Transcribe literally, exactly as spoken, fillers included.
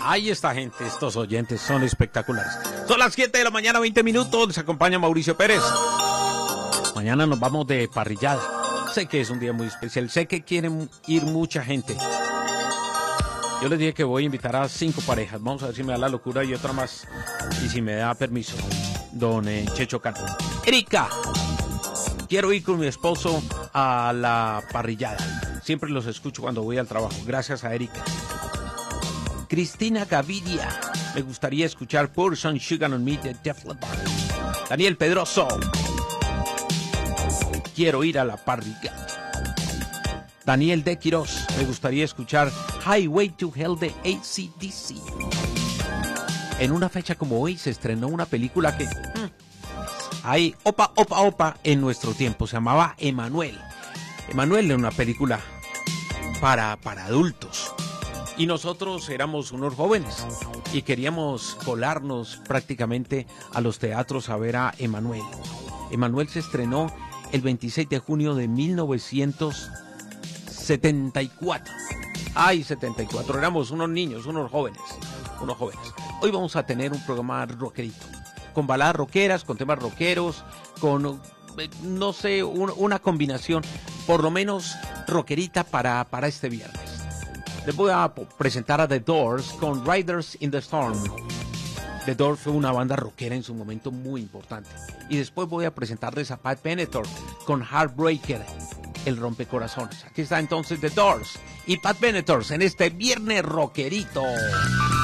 Ahí está, gente, estos oyentes son espectaculares. Son las siete de la mañana, veinte minutos, les acompaña Mauricio Pérez. Mañana nos vamos de parrillada. Sé que es un día muy especial, sé que quieren ir mucha gente. Yo les dije que voy a invitar a cinco parejas. Vamos a ver si me da la locura y otra más. Y si me da permiso, don eh, Checho Cano. Erika, quiero ir con mi esposo a la parrillada. Siempre los escucho cuando voy al trabajo. Gracias a Erika. Cristina Gaviria, me gustaría escuchar Pour Some Sugar on Me de Def Leppard. Daniel Pedroso, quiero ir a la parrillada. Daniel de Quirós, me gustaría escuchar Highway to Hell de A C D C. En una fecha como hoy se estrenó una película que... Hmm, hay opa, opa, opa en nuestro tiempo. Se llamaba Emanuel. Emanuel era una película para, para adultos. Y nosotros éramos unos jóvenes y queríamos colarnos prácticamente a los teatros a ver a Emanuel. Emanuel se estrenó el veintiséis de junio de mil novecientos setenta y cuatro. Ay, setenta y cuatro. Éramos unos niños, unos jóvenes, unos jóvenes. Hoy vamos a tener un programa rockerito, con baladas rockeras, con temas rockeros, con, no sé, un, una combinación, por lo menos rockerita para, para este viernes. Les voy a presentar a The Doors con Riders in the Storm. The Doors fue una banda rockera en su momento muy importante. Y después voy a presentarles a Pat Benatar con Heartbreaker, el rompecorazones. Aquí está entonces The Doors y Pat Benatar en este viernes rockerito.